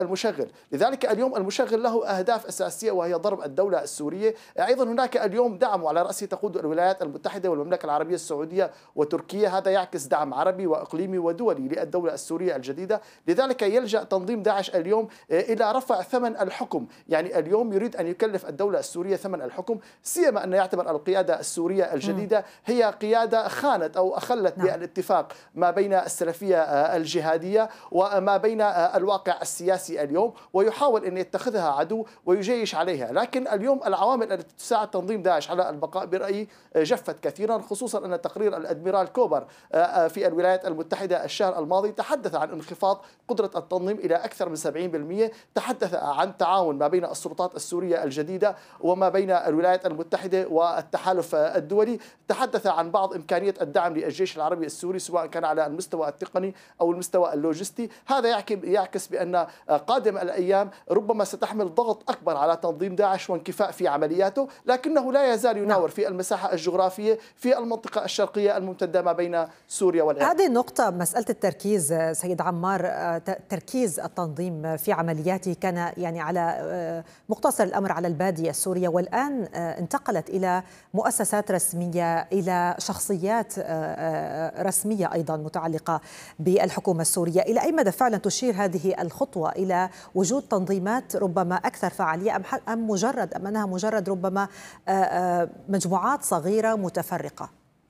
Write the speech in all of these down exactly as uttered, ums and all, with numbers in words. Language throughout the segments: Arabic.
المشغل. لذلك اليوم المشغل له أهداف أساسية وهي ضرب الدولة السورية. أيضا هناك اليوم دعم، وعلى رأسه تقود الولايات المتحدة والمملكة العربية السعودية وتركيا، هذا يعكس دعم عربي وإقليمي ودولي للدولة السورية الجديدة. لذلك يلجأ تنظيم داعش اليوم إلى رفع ثمن الحكم، يعني اليوم يريد أن يكلف الدولة السورية ثمن الحكم، سيما أن يعتبر القيادة السورية الجديدة هي قيادة خانت أو أخلت نعم. بالاتفاق ما بين السلفية الجهادية وما بين الواقع السياسي اليوم، ويحاول أن يتخذها عدو ويجيش عليها. لكن اليوم العوامل التي تساعد تنظيم داعش على البقاء برأيي جفت كثيرا، خصوصا أن تقرير الأدميرال كوبر في الولايات المتحدة الشهر الماضي تحدث عن انخفاض قدرة التنظيم إلى أكثر من سبعين بالمئة، تحدث عن تعاون ما بين السلطات السورية الجديدة وما بين الولايات المتحدة والتحالف الدولي، تحدث عن بعض إمكانية الدعم للجيش العربي السوري سواء كان على المستوى التقني أو المستوى اللوجستي. هذا يعكس بأن قادم الأيام ربما ستحمل ضغط أكبر على تنظيم داعش وانكفاء في عملياته، لكنه لا يزال يناور في المساحة الجغرافية في المنطقة الشرقية الممتدة ما بين سوريا والعراق. هذه النقطة مسألة التركيز سيد عمار، تركيز التنظيم في عملياته كان يعني على مقتصر الأمر على البادية السورية، والآن انتقلت إلى مؤسسات رسمية، إلى شخصيات رسمية أيضا متعلقة بالحكومة السورية. إلى أي مدى فعلا تشير هذه الخطوة إلى وجود تنظيمات ربما أكثر فعالية، أم أم مجرد أم أنها مجرد ربما مجموعات صغيرة متفرقة؟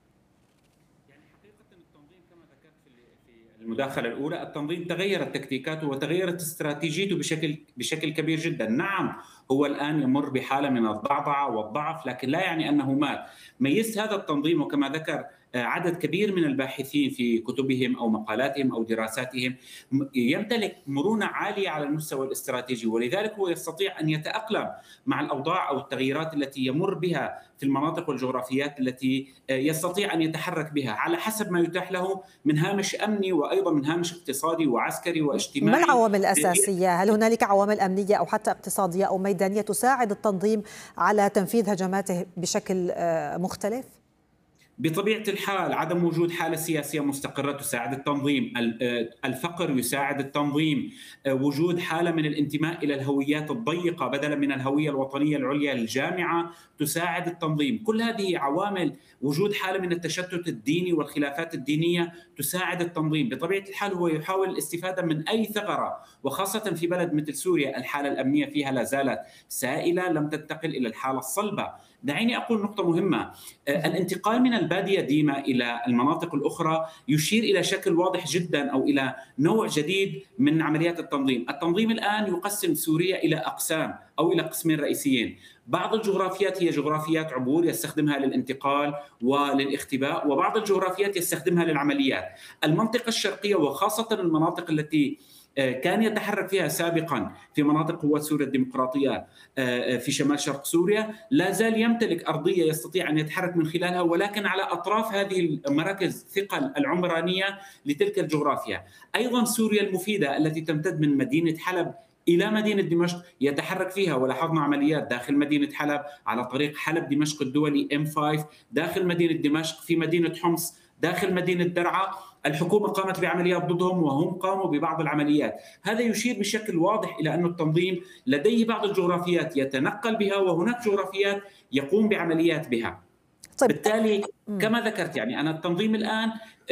المداخلة الأولى، التنظيم تغيرت تكتيكاته وتغيرت استراتيجيته بشكل بشكل كبير جدا. نعم، هو الآن يمر بحالة من الضعضعة والضعف، لكن لا يعني أنه مات. ميزت هذا التنظيم وكما ذكر عدد كبير من الباحثين في كتبهم أو مقالاتهم أو دراساتهم، يمتلك مرونة عالية على المستوى الاستراتيجي، ولذلك هو يستطيع أن يتأقلم مع الأوضاع أو التغييرات التي يمر بها في المناطق والجغرافيات التي يستطيع أن يتحرك بها على حسب ما يتاح له من هامش أمني وأيضا من هامش اقتصادي وعسكري واجتماعي. ما العوامل الأساسية؟ هل هنالك عوامل أمنية أو حتى اقتصادية أو ميدانية تساعد التنظيم على تنفيذ هجماته بشكل مختلف؟ بطبيعة الحال عدم وجود حالة سياسية مستقرة تساعد التنظيم، الفقر يساعد التنظيم، وجود حالة من الانتماء إلى الهويات الضيقة بدلا من الهوية الوطنية العليا الجامعة تساعد التنظيم. كل هذه عوامل، وجود حالة من التشتت الديني والخلافات الدينية تساعد التنظيم. بطبيعة الحال هو يحاول الاستفادة من أي ثغرة، وخاصة في بلد مثل سوريا الحالة الأمنية فيها لا زالت سائلة، لم تنتقل إلى الحالة الصلبة. دعيني أقول نقطة مهمة، الانتقال من البادية ديما إلى المناطق الأخرى يشير إلى شكل واضح جدا أو إلى نوع جديد من عمليات التنظيم. التنظيم الآن يقسم سوريا إلى أقسام أو إلى قسمين رئيسيين. بعض الجغرافيات هي جغرافيات عبور يستخدمها للانتقال وللاختباء، وبعض الجغرافيات يستخدمها للعمليات. المنطقة الشرقية وخاصة المناطق التي كان يتحرك فيها سابقا في مناطق قوات سوريا الديمقراطية في شمال شرق سوريا، لا زال يمتلك أرضية يستطيع أن يتحرك من خلالها، ولكن على أطراف هذه المراكز ثقل العمرانية لتلك الجغرافيا. أيضا سوريا المفيدة التي تمتد من مدينة حلب إلى مدينة دمشق يتحرك فيها، ولاحظنا عمليات داخل مدينة حلب على طريق حلب دمشق الدولي إم خمسة، داخل مدينة دمشق، في مدينة حمص، داخل مدينة درعا. الحكومة قامت بعمليات ضدهم وهم قاموا ببعض العمليات. هذا يشير بشكل واضح إلى أن التنظيم لديه بعض الجغرافيات يتنقل بها، وهناك جغرافيات يقوم بعمليات بها. طيب. بالتالي كما ذكرت، يعني أن التنظيم الآن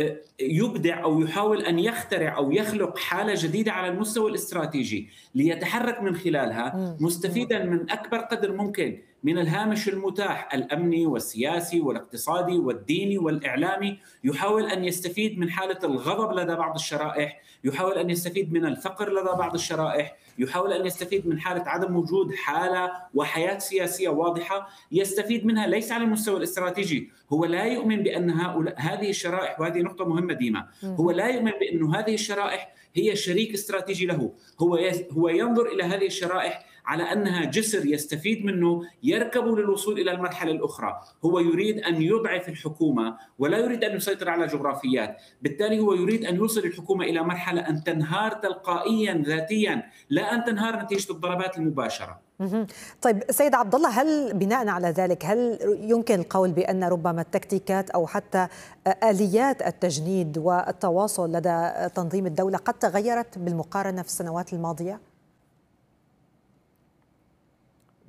يبدع أو يحاول أن يخترع أو يخلق حالة جديدة على المستوى الاستراتيجي ليتحرك من خلالها، مستفيدا من أكبر قدر ممكن من الهامش المتاح الأمني والسياسي والاقتصادي والديني والإعلامي. يحاول أن يستفيد من حالة الغضب لدى بعض الشرائح، يحاول أن يستفيد من الفقر لدى بعض الشرائح، يحاول أن يستفيد من حالة عدم وجود حالة وحياة سياسية واضحة يستفيد منها، ليس على المستوى الاستراتيجي. هو لا يؤمن بأن هؤلاء هذه الشرائح، وهذه نقطة مهمة ديما، هو لا يؤمن بأن هذه الشرائح هي شريك استراتيجي له. هو هو ينظر إلى هذه الشرائح على أنها جسر يستفيد منه يركب للوصول إلى المرحلة الأخرى. هو يريد أن يضعف الحكومة ولا يريد أن يسيطر على جغرافيات. بالتالي هو يريد أن يوصل الحكومة إلى مرحلة أن تنهار تلقائيا ذاتيا، لا أن تنهار نتيجة الضربات المباشرة. طيب سيد عبد الله، هل بناء على ذلك هل يمكن القول بأن ربما التكتيكات أو حتى آليات التجنيد والتواصل لدى تنظيم الدولة قد تغيرت بالمقارنة في السنوات الماضية؟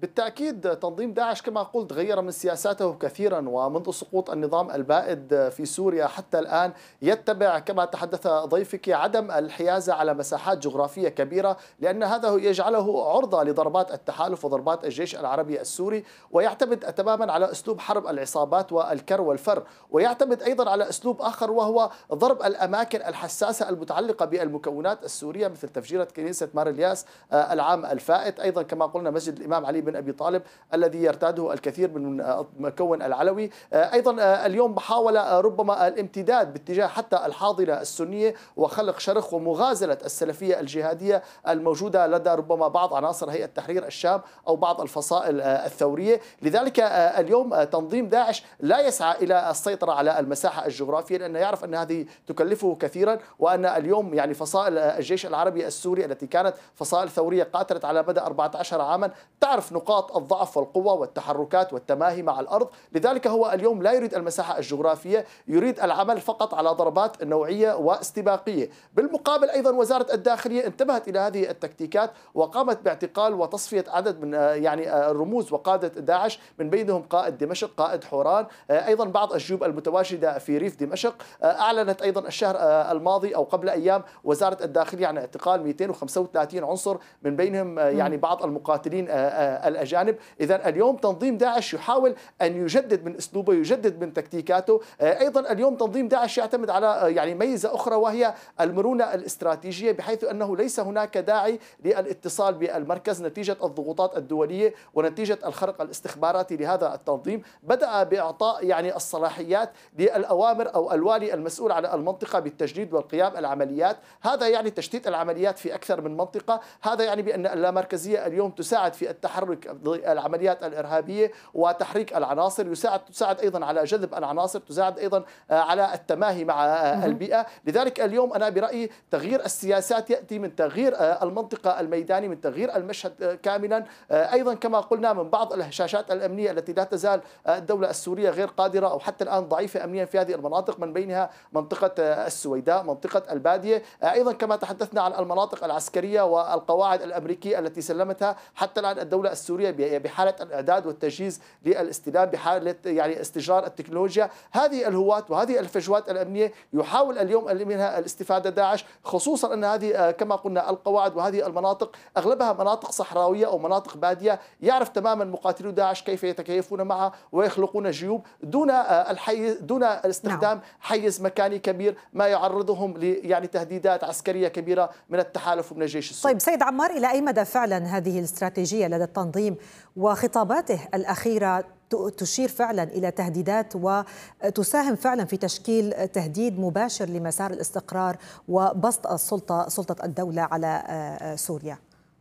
بالتأكيد تنظيم داعش كما قلت غير من سياساته كثيرا، ومنذ سقوط النظام البائد في سوريا حتى الآن يتبع كما تحدث ضيفك عدم الحيازة على مساحات جغرافية كبيرة، لأن هذا يجعله عرضة لضربات التحالف وضربات الجيش العربي السوري، ويعتمد تماما على أسلوب حرب العصابات والكر والفر، ويعتمد أيضا على أسلوب آخر وهو ضرب الأماكن الحساسة المتعلقة بالمكونات السورية مثل تفجيرة كنيسة مار الياس العام الفائت، أيضا كما قلنا مسجد الإمام علي بن أبي طالب الذي يرتاده الكثير من المكون العلوي. أيضا اليوم محاولة ربما الامتداد باتجاه حتى الحاضنة السنية وخلق شرخ ومغازلة السلفية الجهادية الموجودة لدى ربما بعض عناصر هيئة تحرير الشام أو بعض الفصائل الثورية. لذلك اليوم تنظيم داعش لا يسعى إلى السيطرة على المساحة الجغرافية، لأنه يعرف أن هذه تكلفه كثيرا، وأن اليوم يعني فصائل الجيش العربي السوري التي كانت فصائل ثورية قاتلت على مدى أربعة عشر عاما تعرف نقاط الضعف والقوة والتحركات والتماهي مع الأرض. لذلك هو اليوم لا يريد المساحة الجغرافية، يريد العمل فقط على ضربات نوعية واستباقية. بالمقابل أيضا وزارة الداخلية انتبهت إلى هذه التكتيكات وقامت باعتقال وتصفية عدد من يعني رموز وقادة داعش، من بينهم قائد دمشق، قائد حوران، أيضا بعض الجيوب المتواجدة في ريف دمشق. أعلنت أيضا الشهر الماضي أو قبل أيام وزارة الداخلية عن اعتقال مئتين وخمسة وثلاثين عنصر، من بينهم يعني بعض المقاتلين الأجانب. إذا اليوم تنظيم داعش يحاول أن يجدد من أسلوبه، يجدد من تكتيكاته. أيضا اليوم تنظيم داعش يعتمد على يعني ميزة أخرى وهي المرونة الاستراتيجية، بحيث أنه ليس هناك داعي للاتصال بالمركز نتيجة الضغوطات الدولية ونتيجة الخرق الاستخباراتي لهذا التنظيم. بدأ بإعطاء يعني الصلاحيات للأوامر أو الوالي المسؤول عن المنطقة بالتجديد والقيام العمليات. هذا يعني تشتيت العمليات في أكثر من منطقة. هذا يعني بأن اللامركزية اليوم تساعد في التحرك العمليات الإرهابية وتحريك العناصر، يساعد تساعد أيضا على جذب العناصر، تساعد أيضا على التماهي مع البيئة. لذلك اليوم أنا برأيي تغيير السياسات يأتي من تغيير المنطقة الميداني، من تغيير المشهد كاملا. أيضا كما قلنا من بعض الهشاشات الأمنية التي لا تزال الدولة السورية غير قادرة أو حتى الآن ضعيفة أمنيا في هذه المناطق، من بينها منطقة السويداء، منطقة البادية. أيضا كما تحدثنا عن المناطق العسكرية والقواعد الأمريكية التي سلمتها، حتى الآن الدولة السورية بحالة الإعداد والتجهيز للاستلام، بحالة يعني استجرار التكنولوجيا. هذه الهوات وهذه الفجوات الأمنية يحاول اليوم منها الاستفادة داعش، خصوصا أن هذه كما قلنا القواعد وهذه المناطق أغلبها مناطق صحراوية أو مناطق بادية. يعرف تماما مقاتلو داعش كيف يتكيفون معها ويخلقون جيوب دون الحيز دون استخدام نعم. حيز مكاني كبير ما يعرضهم ل يعني تهديدات عسكرية كبيرة من التحالف ومن الجيش السوري. طيب سيد عمار، إلى أي مدى فعلا هذه الاستراتيجية لدى التنظيم وخطاباته الأخيرة تشير فعلا إلى تهديدات وتساهم فعلا في تشكيل تهديد مباشر لمسار الاستقرار وبسط السلطة سلطة الدولة على سوريا؟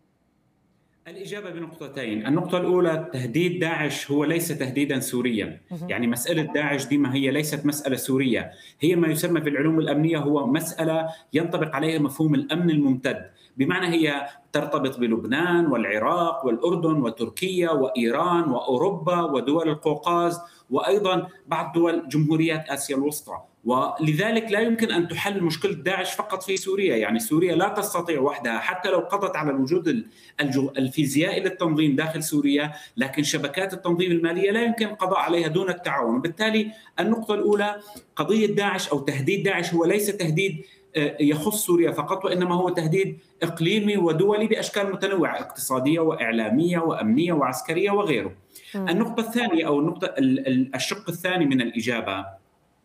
الإجابة بنقطتين. النقطة الأولى، تهديد داعش هو ليس تهديدا سوريا، يعني مسألة داعش دي ما هي ليست مسألة سورية، هي ما يسمى في العلوم الأمنية هو مسألة ينطبق عليها مفهوم الأمن الممتد، بمعنى هي ترتبط بلبنان والعراق والأردن وتركيا وإيران وأوروبا ودول القوقاز وأيضا بعض دول جمهوريات آسيا الوسطى. ولذلك لا يمكن أن تحل مشكلة داعش فقط في سوريا، يعني سوريا لا تستطيع وحدها حتى لو قضت على الوجود الفيزيائي للتنظيم داخل سوريا، لكن شبكات التنظيم المالية لا يمكن القضاء عليها دون التعاون. وبالتالي النقطة الأولى، قضية داعش أو تهديد داعش هو ليس تهديد يخص سوريا فقط، وإنما هو تهديد إقليمي ودولي بأشكال متنوعة، اقتصادية وإعلامية وأمنية وعسكرية وغيره. النقطة الثانية أو النقطة الشق الثاني من الإجابة،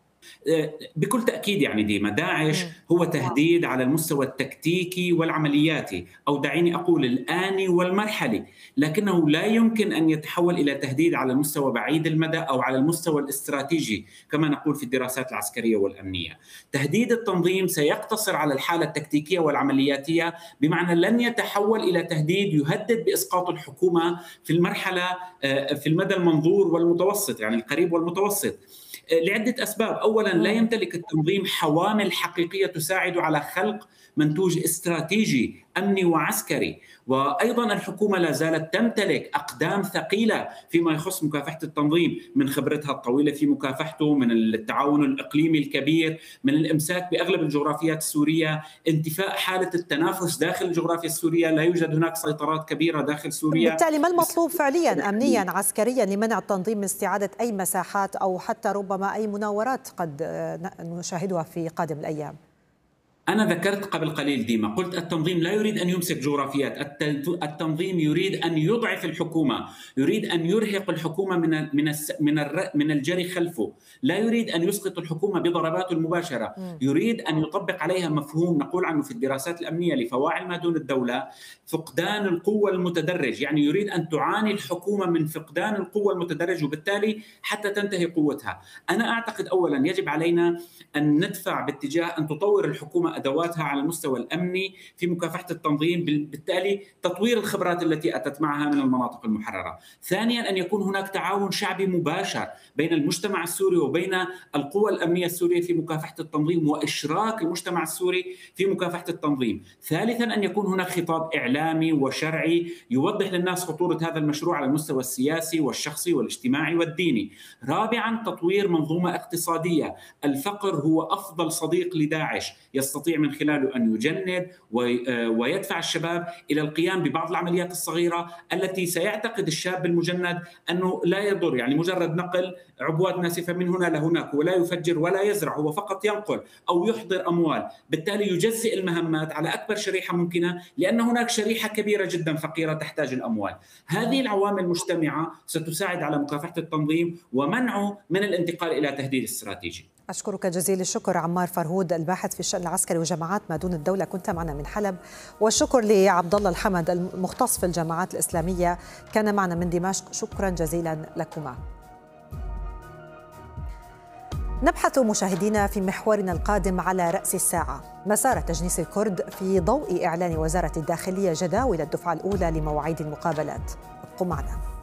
بكل تأكيد يعني ديما داعش هو تهديد على المستوى التكتيكي والعملياتي، أو دعيني أقول الآني والمرحلي، لكنه لا يمكن أن يتحول إلى تهديد على المستوى بعيد المدى أو على المستوى الاستراتيجي كما نقول في الدراسات العسكرية والأمنية. تهديد التنظيم سيقتصر على الحالة التكتيكية والعملياتية، بمعنى لن يتحول إلى تهديد يهدد بإسقاط الحكومة في المرحلة في المدى المنظور والمتوسط، يعني القريب والمتوسط، لعدة أسباب. أولاً، لا يمتلك التنظيم حوامل حقيقية تساعد على خلق منتوج استراتيجي أمني وعسكري. وأيضا الحكومة لا زالت تمتلك أقدام ثقيلة فيما يخص مكافحة التنظيم، من خبرتها الطويلة في مكافحته، من التعاون الإقليمي الكبير، من الإمساك بأغلب الجغرافيات السورية، انتفاء حالة التنافس داخل الجغرافيا السورية، لا يوجد هناك سيطرات كبيرة داخل سوريا. بالتالي ما المطلوب فعليا أمنيا عسكريا لمنع التنظيم من استعادة أي مساحات أو حتى ربما أي مناورات قد نشاهدها في قادم الأيام؟ أنا ذكرت قبل قليل ديما، قلت التنظيم لا يريد أن يمسك جغرافيات، التنظيم يريد أن يضعف الحكومة، يريد أن يرهق الحكومة من من من من الجري خلفه، لا يريد أن يسقط الحكومة بضرباته المباشرة، يريد أن يطبق عليها مفهوم نقول عنه في الدراسات الأمنية لفواعل ما دون الدولة فقدان القوة المتدرج، يعني يريد أن تعاني الحكومة من فقدان القوة المتدرج وبالتالي حتى تنتهي قوتها. أنا أعتقد أولا يجب علينا أن ندفع باتجاه أن تطور الحكومة أدواتها على المستوى الأمني في مكافحة التنظيم، بالتالي تطوير الخبرات التي أتت معها من المناطق المحررة. ثانيا أن يكون هناك تعاون شعبي مباشر بين المجتمع السوري وبين القوى الأمنية السورية في مكافحة التنظيم وإشراك المجتمع السوري في مكافحة التنظيم. ثالثا أن يكون هناك خطاب إعلامي وشرعي يوضح للناس خطورة هذا المشروع على المستوى السياسي والشخصي والاجتماعي والديني. رابعا تطوير منظومة اقتصادية. الفقر هو أفضل صديق لداعش، يستطيع من خلاله أن يجند ويدفع الشباب إلى القيام ببعض العمليات الصغيرة التي سيعتقد الشاب المجند أنه لا يضر، يعني مجرد نقل عبوات ناسفة من هنا لهناك ولا يفجر ولا يزرع، هو فقط ينقل أو يحضر أموال، بالتالي يجزئ المهمات على أكبر شريحة ممكنة لأن هناك شريحة كبيرة جدا فقيرة تحتاج الأموال. هذه العوامل مجتمعة ستساعد على مكافحة التنظيم ومنعه من الانتقال إلى تهديد استراتيجي. أشكرك جزيل الشكر عمار فرهود، الباحث في الشأن العسكري وجماعات ما دون الدولة، كنت معنا من حلب. والشكر لعبد الله الحمد المختص في الجماعات الإسلامية، كان معنا من دمشق. شكرا جزيلا لكما. نبحث مشاهدينا في محورنا القادم على رأس الساعة مسار تجنيس الكرد في ضوء إعلان وزارة الداخلية جداول الدفعة الأولى لمواعيد المقابلات. ابقوا معنا.